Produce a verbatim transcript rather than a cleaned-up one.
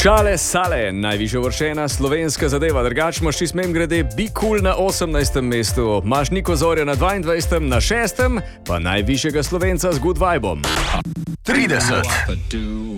Čale Sale, najvišja uvrščena slovenska zadeva, drugač imaš čist mimogrede Be Cool na osemnajstem mestu, imaš Niko Zorja na dvaindvajsetem, na šestem pa najvišjega Slovenca z Good Vibom. trideset.